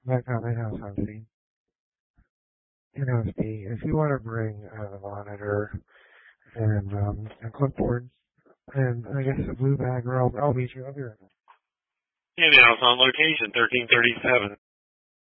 back on my house I've seen. If you want to bring the monitor and a clipboard and I guess a blue bag, or I'll meet you up here. And now it's on location, 1337.